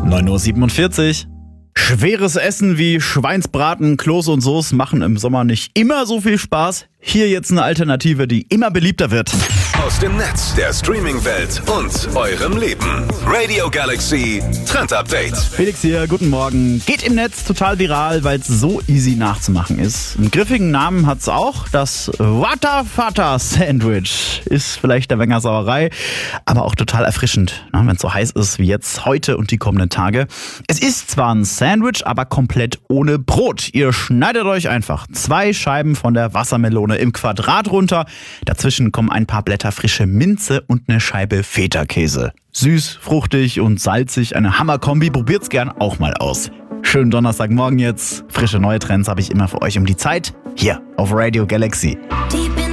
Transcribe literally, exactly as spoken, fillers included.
neun Uhr siebenundvierzig. Schweres Essen wie Schweinsbraten, Kloß und Soße machen im Sommer nicht immer so viel Spaß. Hier jetzt eine Alternative, die immer beliebter wird. Aus dem Netz, der Streaming-Welt und eurem Leben. Radio Galaxy Trend Update. Felix hier, guten Morgen. Geht im Netz total viral, weil es so easy nachzumachen ist. Einen griffigen Namen hat's auch. Das Wata Fata Sandwich ist vielleicht der Wenger Sauerei, aber auch total erfrischend, wenn es so heiß ist wie jetzt heute und die kommenden Tage. Es ist zwar ein Sandwich, aber komplett ohne Brot. Ihr schneidet euch einfach zwei Scheiben von der Wassermelone im Quadrat runter. Dazwischen kommen ein paar Blätter frische Minze und eine Scheibe Feta-Käse. Süß, fruchtig und salzig, eine Hammerkombi. Probiert's gern auch mal aus. Schönen Donnerstagmorgen jetzt. Frische neue Trends habe ich immer für euch um die Zeit. Hier auf Radio Galaxy. Die